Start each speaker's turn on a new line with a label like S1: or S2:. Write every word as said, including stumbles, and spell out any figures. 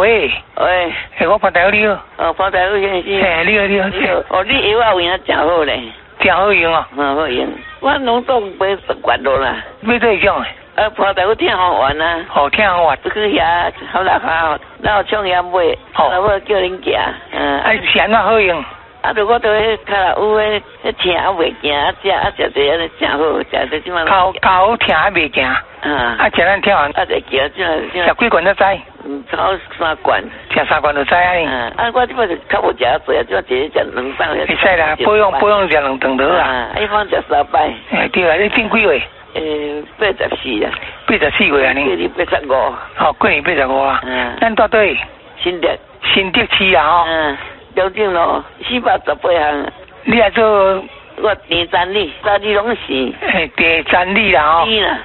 S1: 喂，
S2: 喂，
S1: 哎，我潘大夫你好。
S2: 哦，潘大夫先生。
S1: 嘿，你好你好。
S2: 你好。哦，你药啊有影真好咧。
S1: 真好用哦。
S2: 嗯，好用。我拢总买十罐落啦。
S1: 买对种诶。
S2: 啊，潘大夫听好玩啊。
S1: 哦，听好玩。
S2: 不去遐好啦好，然后唱遐买，然后叫恁行。嗯。
S1: 啊，钱啊好用。
S2: 啊，如果到迄卡拉有迄迄疼啊袂行啊，食啊食者啊真好，食者即满。
S1: 脚脚好疼啊袂行。
S2: 嗯。
S1: 啊，食咱听完。
S2: 啊，就叫即满。
S1: 食几罐才知？
S2: 嗯，超三罐。
S1: 食三罐就知啊哩。
S2: 嗯。啊，我即摆就较无食啊多啊，即摆一日食两顿。
S1: 会使啦，保养保养食两顿就好啊。
S2: 啊，一方食三摆。
S1: 哎，对啊，你订几月？
S2: 诶，八十四啊。
S1: 八十四月啊呢？
S2: 过年八十五。
S1: 哦，过年八十五啊。
S2: 嗯。
S1: 咱到底？
S2: 新德。
S1: 新德市啊吼。
S2: 嗯。标准咯，四百十八项。
S1: 你来做？
S2: 我第三理，三理拢是。
S1: 诶，第三理啦吼。
S2: 是啦。